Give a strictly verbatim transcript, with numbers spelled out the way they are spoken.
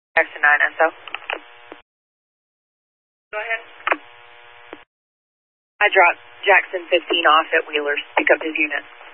Jackson nine S O. Go ahead. I dropped Jackson fifteen off at Wheelers. Pick up his unit.